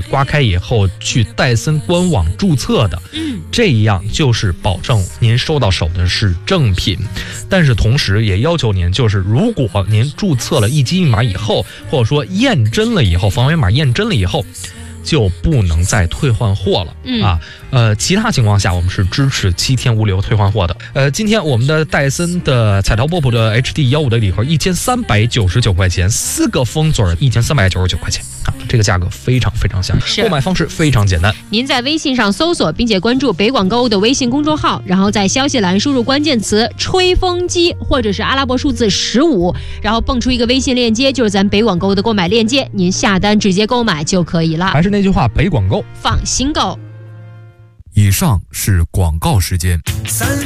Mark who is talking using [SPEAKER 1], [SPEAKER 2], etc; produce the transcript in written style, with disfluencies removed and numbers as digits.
[SPEAKER 1] 刮开以后去戴森官网注册的，这样就是保证您收到手的是正品。但是同时也要求您，就是如果您注册了一机一码以后，或者说验真了以后，防伪码验真了以后，就不能再退换货了其他情况下我们是支持7天无理由退换货的。今天我们的戴森的彩陶波普的 HD15的礼盒1399块钱，4个封嘴1399块钱这个价格非常非常吓人，购买方式非常简单。
[SPEAKER 2] 您在微信上搜索并且关注北广购物的微信公众号，然后在消息栏输入关键词吹风机或者是阿拉伯数字15，然后蹦出一个微信链接，就是咱北广购物的购买链接，您下单直接购买就可以了。
[SPEAKER 1] 还是那句话，北广购
[SPEAKER 2] 放心购。
[SPEAKER 3] 以上是广告时间。